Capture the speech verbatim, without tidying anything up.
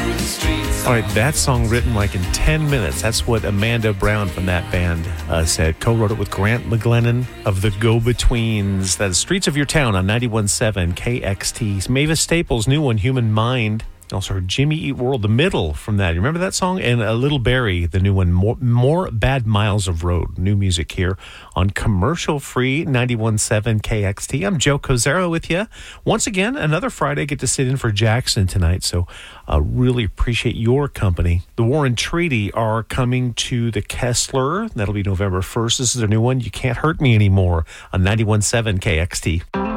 All right, that song written like in ten minutes. That's what Amanda Brown from that band uh, said. Co-wrote it with Grant McGlennon of the Go-Betweens. That's Streets of Your Town on ninety-one point seven K X T. Mavis Staples' new one, Human Mind. Also heard Jimmy Eat World, the middle from that. You remember that song? And uh, Little Barry, the new one, More, More Bad Miles of Road. New music here on Commercial Free ninety-one point seven K X T. I'm Joe Cozero with you. Once again, another Friday. Get to sit in for Jackson tonight, so uh, really appreciate your company. The Warren Treaty are coming to the Kessler. That'll be November first. This is their new one, You Can't Hurt Me Anymore on ninety-one point seven K X T.